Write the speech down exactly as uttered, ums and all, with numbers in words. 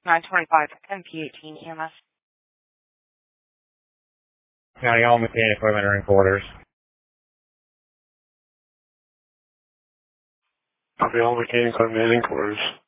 nine twenty-five M P eighteen E M S. County all mechanic equipment are in quarters. Copy all mechanic equipment in quarters.